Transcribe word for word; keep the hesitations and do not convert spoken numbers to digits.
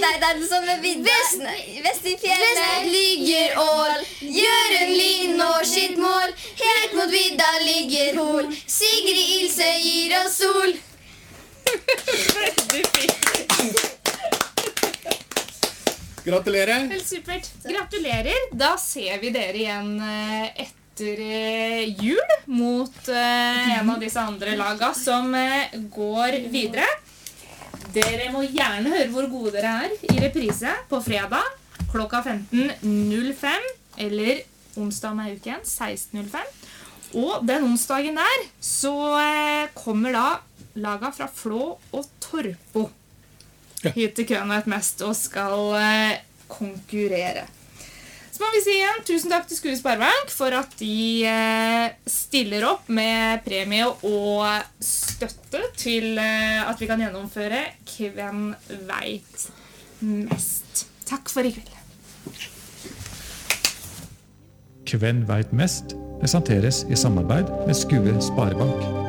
Nei, den som er vidda. Vest i fjellet ligger ål. Jørund Lind når sitt mål. Helt mot vidda ligger hol. Sigrid Ilse gir oss sol. Veldig fint. Gratulerer. Helt supert. Gratulerer. Da ser vi dere igjen etter jul mot en av disse andre laga som går videre. Dere må gjerne høre hvor gode dere er i reprise på fredag klokka femten null fem eller onsdag med uke igjen seksten null fem. Og den onsdagen der så kommer da laga fra Flå og Torpo hit til Køen vet mest og skal konkurrere. Så må vi si igjen tusen takk til Skue Sparebank for at de stiller opp med premie og støtte til at vi kan gjennomføre Hvem vet mest. Takk for i kveld. Hvem vet mest presenteres i samarbeid med Skue Sparebank.